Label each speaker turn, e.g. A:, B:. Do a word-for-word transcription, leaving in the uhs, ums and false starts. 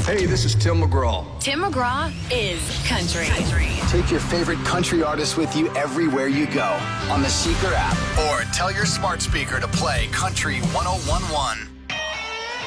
A: Hey, this is Tim McGraw.
B: Tim McGraw is country.
C: Take your favorite country artists with you everywhere you go on the Seeker app or tell your smart speaker to play Country one oh one one.